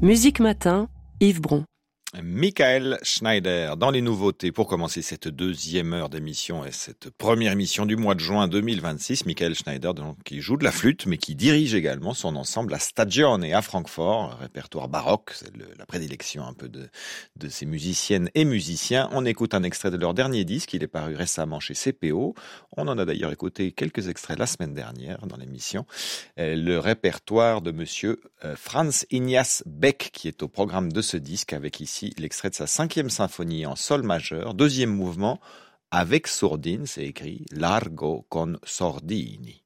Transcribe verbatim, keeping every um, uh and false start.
Musique Matin, Yves Bron. Michael Schneider, dans les nouveautés, pour commencer cette deuxième heure d'émission et cette première émission du mois de juin deux mille vingt-six. Michael Schneider, donc, qui joue de la flûte, mais qui dirige également son ensemble à Stagione à Francfort, un répertoire baroque, c'est le, la prédilection un peu de, de ces musiciennes et musiciens. On écoute un extrait de leur dernier disque, il est paru récemment chez C P O. On en a d'ailleurs écouté quelques extraits la semaine dernière dans l'émission. Le répertoire de monsieur Franz Ignaz Beck, qui est au programme de ce disque, avec ici l'extrait de sa cinquième symphonie en sol majeur, deuxième mouvement, avec sourdine, c'est écrit Largo con sordini.